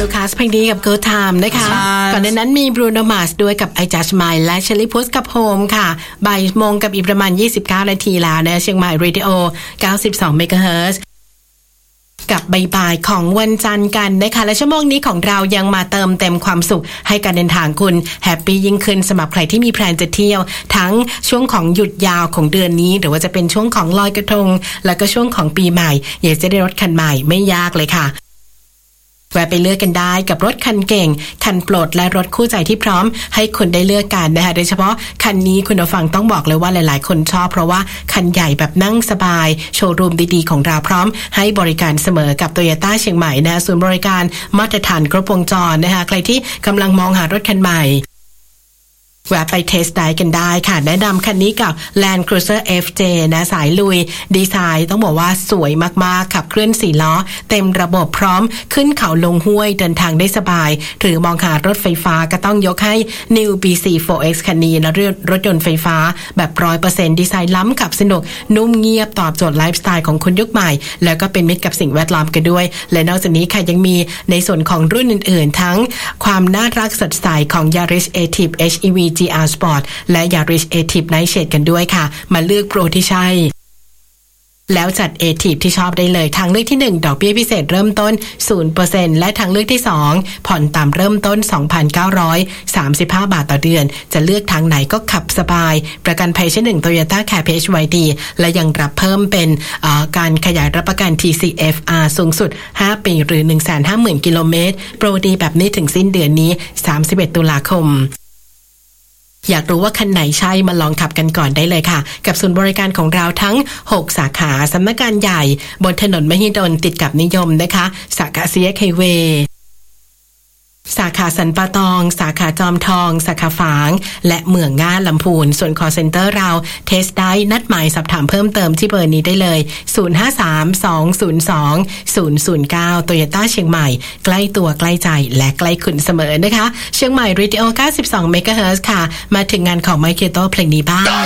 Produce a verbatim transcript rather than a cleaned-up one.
ลูคัสเพลงดีกับ Good Time นะคะก่อนหน้านั้นมี Bruno Mars ด้วยกับ I Just Smile และ Shelly Puth กับ Home ค่ะบ่ายโมงกับอีกประมาณยี่สิบเก้านาทีแล้วนะเชียงใหม่ Radio เก้าสิบสอง เมกะเฮิรตซ์ กับบ่ายๆของวันจันทร์กันนะคะและชั่วโมงนี้ของเรายังมาเติมเต็มความสุขให้การเดินทางคุณแฮปปี้ยิ่งขึ้นสำหรับใครที่มีแพลนจะเที่ยวทั้งช่วงของหยุดยาวของเดือนนี้หรือว่าจะเป็นช่วงของลอยกระทงแล้วก็ช่วงของปีใหม่อยากจะได้รถคันใหม่ไม่ยากเลยค่ะแวะไปเลือกกันได้กับรถคันเก่งคันโปรดและรถคู่ใจที่พร้อมให้คุณได้เลือกกันนะคะโดยเฉพาะคันนี้คุณผู้ฟังต้องบอกเลยว่าหลายๆคนชอบเพราะว่าคันใหญ่แบบนั่งสบายโชว์รูมดีๆของเราพร้อมให้บริการเสมอกับ Toyota เชียงใหม่นะศูนย์บริการมาตรฐานครบวงจรนะคะใครที่กำลังมองหารถคันใหม่แวะไปเทสได้กันได้ค่ะแนะนำคันนี้กับ Land Cruiser เอฟ เจ นะสายลุยดีไซน์ต้องบอกว่าสวยมากๆขับเคลื่อนสี่ล้อเต็มระบบพร้อมขึ้นเขาลงห้วยเดินทางได้สบายหรือมองหารถไฟฟ้าก็ต้องยกให้ New บี ซี โฟร์ เอ็กซ์ คันนี้นะรถยนต์ไฟฟ้าแบบ หนึ่งร้อยเปอร์เซ็นต์ ดีไซน์ล้ำขับสนุกนุ่มเงียบตอบโจทย์ไลฟ์สไตล์ของคนยุคใหม่แล้วก็เป็นมิตรกับสิ่งแวดล้อมกันด้วยและนอกจากนี้ค่ะยังมีในส่วนของรุ่นอื่นๆทั้งความน่ารักสดใสของ Yaris A-Type เอช อี วี จี อาร์ Sport และ Yaris A-Type Night Shade กันด้วยค่ะมาเลือกโปรที่ใช่แล้วจัด A-Type ที่ชอบได้เลยทางเลือกที่หนึ่งดอกเบี้ยพิเศษเริ่มต้น ศูนย์เปอร์เซ็นต์ และทางเลือกที่สองผ่อนต่ำเริ่มต้น สองพันเก้าร้อยสามสิบห้า บาทต่อเดือนจะเลือกทางไหนก็ขับสบายประกันภัยชั้นหนึ่ง Toyota Care พี เอช วาย ดี และยังรับเพิ่มเป็นการขยายรับประกัน ที ซี เอฟ อาร์ สูงสุดห้าปีหรือ หนึ่งแสนห้าหมื่น กิโลเมตรโปรดีแบบนี้ถึงสิ้นเดือนนี้สามสิบเอ็ดตุลาคมอยากรู้ว่าคันไหนใช่มาลองขับกันก่อนได้เลยค่ะกับศูนย์บริการของเราทั้งหกสาขาสำนักงานใหญ่บนถนนมหิดลติดกับนิยมนะคะสาขาเซียไฮเวย์สาขาสันปะตองสาขาจอมทองสาขาฝางและเมืองง่าลำพูนส่วน call center เราเทสได้นัดหมายสอบถามเพิ่มเติมที่เบอร์นี้ได้เลยศูนย์ ห้า สาม สอง ศูนย์ สอง ศูนย์ ศูนย์ เก้า Toyota เชียงใหม่ใกล้ตัวใกล้ใจและใกล้คุณเสมอนะคะเชียงใหม่ Radio เก้าสิบสอง เมกะเฮิรตซ์ ค่ะมาถึงงานของ Mike Kyoto เพลงนี้บ้าง